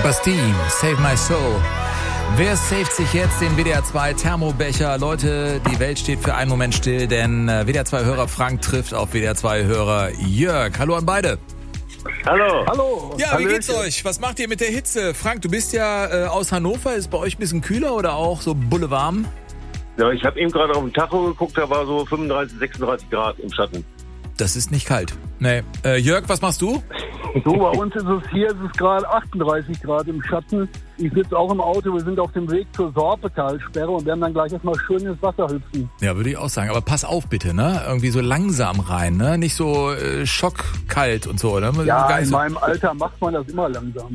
Bastille, Save My Soul. Wer saved sich jetzt den WDR 2 Thermobecher? Leute, die Welt steht für einen Moment still, denn WDR 2 Hörer Frank trifft auf WDR 2 Hörer Jörg. Hallo an beide. Hallo. Hallo. Ja, wie geht's euch? Was macht ihr mit der Hitze? Frank, du bist ja aus Hannover. Ist bei euch ein bisschen kühler oder auch so bullewarm? Ja, ich habe eben gerade auf den Tacho geguckt, da war so 35, 36 Grad im Schatten. Das ist nicht kalt. Nee. Jörg, was machst du? So, bei uns ist es gerade 38 Grad im Schatten. Ich sitze auch im Auto, wir sind auf dem Weg zur Sorpetalsperre und werden dann gleich erstmal schön ins Wasser hüpfen. Ja, würde ich auch sagen. Aber pass auf bitte, ne? Irgendwie so langsam rein, ne? Nicht so schockkalt und so, ne? Ja, in meinem Alter macht man das immer langsam.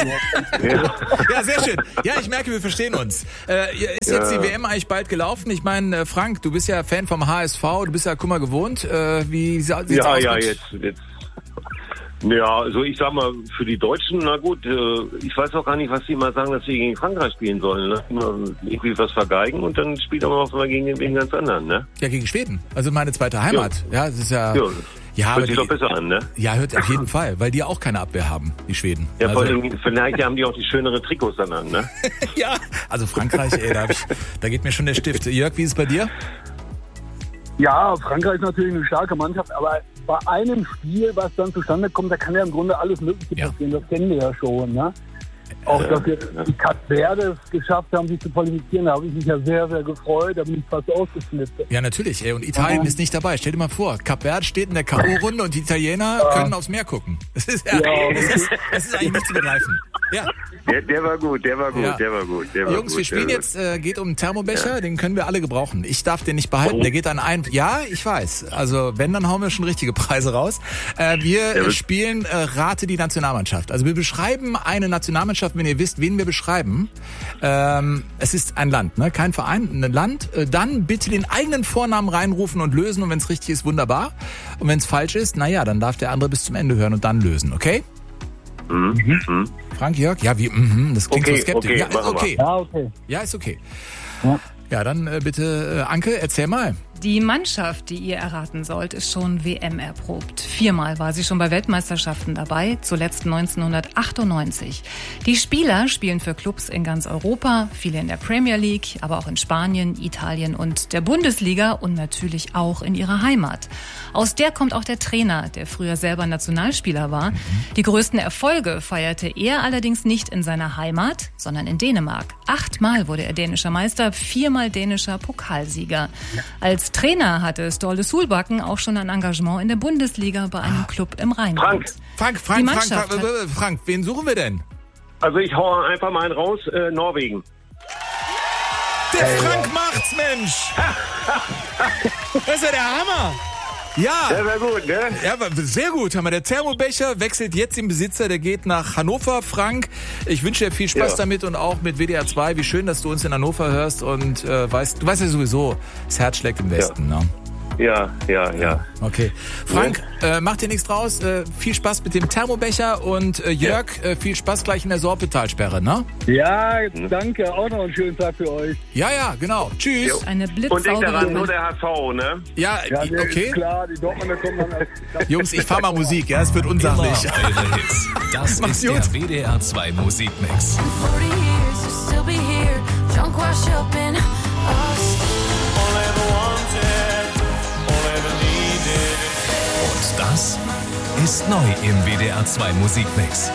Ja, sehr schön. Ja, ich merke, wir verstehen uns. Ist jetzt die WM eigentlich bald gelaufen? Ich meine, Frank, du bist ja Fan vom HSV, du bist ja Kummer gewohnt. Wie sieht's aus? Ja, jetzt. Ja, also ich sag mal, für die Deutschen, na gut, ich weiß auch gar nicht, was die mal sagen, dass sie gegen Frankreich spielen sollen. Ne? Immer irgendwie was vergeigen und dann spielt man auch mal gegen den ganz anderen, ne? Ja, gegen Schweden. Also meine zweite Heimat. Ja, das ist ja... Ja, hört sich doch besser an, ne? Ja, hört auf jeden Fall, weil die auch keine Abwehr haben, die Schweden. Ja, vor allem, vielleicht haben die auch die schöneren Trikots dann an, ne? Ja, also Frankreich, da geht mir schon der Stift. Jörg, wie ist es bei dir? Ja, Frankreich ist natürlich eine starke Mannschaft, aber bei einem Spiel, was dann zustande kommt, da kann ja im Grunde alles Mögliche passieren. Das kennen wir ja schon, ne? Auch, dass jetzt die Cap Verde es geschafft haben, sich zu qualifizieren, da habe ich mich ja sehr, sehr gefreut. Da bin ich fast ausgeflippt. Ja, natürlich. Und Italien ist nicht dabei. Stell dir mal vor, Cap Verde steht in der K.O.-Runde und die Italiener können aufs Meer gucken. Das ist eigentlich nicht zu begreifen. Ja. Der war gut. Jungs, wir spielen jetzt, geht um einen Thermobecher, den können wir alle gebrauchen. Ich darf den nicht behalten, der geht an einen. Ja, ich weiß. Also wenn, dann hauen wir schon richtige Preise raus. Wir spielen Rate die Nationalmannschaft. Also wir beschreiben eine Nationalmannschaft, wenn ihr wisst, wen wir beschreiben. Es ist ein Land, ne? Kein Verein, ein Land. Dann bitte den eigenen Vornamen reinrufen und lösen und wenn es richtig ist, wunderbar. Und wenn es falsch ist, naja, dann darf der andere bis zum Ende hören und dann lösen, okay? Frank, Jörg? Ja, das klingt so skeptisch. Okay, ja, ist okay. Ja, okay. Ja, ist okay. Ja. Ja, dann bitte, Anke, erzähl mal. Die Mannschaft, die ihr erraten sollt, ist schon WM erprobt. 4-mal war sie schon bei Weltmeisterschaften dabei, zuletzt 1998. Die Spieler spielen für Clubs in ganz Europa, viele in der Premier League, aber auch in Spanien, Italien und der Bundesliga und natürlich auch in ihrer Heimat. Aus der kommt auch der Trainer, der früher selber Nationalspieler war. Die größten Erfolge feierte er allerdings nicht in seiner Heimat, sondern in Dänemark. 8-mal wurde er dänischer Meister, 4-mal dänischer Pokalsieger. Als Trainer hatte Ståle Solbakken auch schon ein Engagement in der Bundesliga bei einem Club im Rheinland. Frank, wen suchen wir denn? Also ich hau einfach mal einen raus, Norwegen. Der Frank macht's, Mensch! Das ist ja der Hammer! Ja. Der wäre gut, ne? Ja, sehr gut. Der Thermobecher wechselt jetzt den Besitzer, der geht nach Hannover. Frank, ich wünsche dir viel Spaß damit und auch mit WDR 2. Wie schön, dass du uns in Hannover hörst und du weißt ja sowieso, das Herz schlägt im Westen, ne? Ja. Okay. Frank, mach dir nichts draus. Viel Spaß mit dem Thermobecher und Jörg, viel Spaß gleich in der Sorpetalsperre, ne? Ja, danke. Auch noch einen schönen Tag für euch. Ja, genau. Tschüss. Jo. Eine Und denk daran, blitzsaubere nur der HSV, ne? Ja, okay. Ist klar, die Dortmunder kommen dann als... Jungs, ich fahr mal Musik, ja? Es wird unsachlich. Eure Hits. Das Macht's ist gut. der WDR 2 Musikmix. 40 years to still be here, drunk, washed up in us. Und das ist neu im WDR 2 Musikmix.